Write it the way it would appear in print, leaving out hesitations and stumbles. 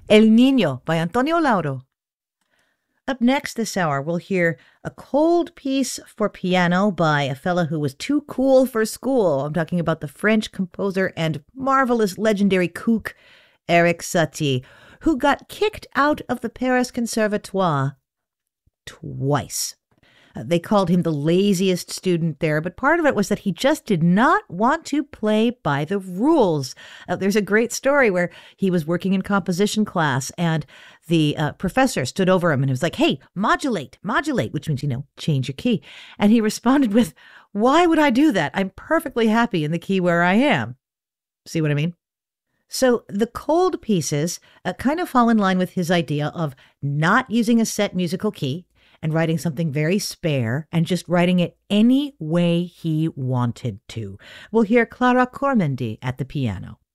El Niño by Antonio Lauro. Up next this hour, we'll hear a cold piece for piano by a fella who was too cool for school. I'm talking about the French composer and marvelous legendary kook, Erik Satie, who got kicked out of the Paris Conservatoire twice. They called him the laziest student there, but part of it was that he just did not want to play by the rules. There's a great story where he was working in composition class and the professor stood over him and was like, hey, modulate, which means, change your key. And he responded with, why would I do that? I'm perfectly happy in the key where I am. See what I mean? So the cold pieces kind of fall in line with his idea of not using a set musical key and writing something very spare and just writing it any way he wanted to. We'll hear Clara Cormendi at the piano.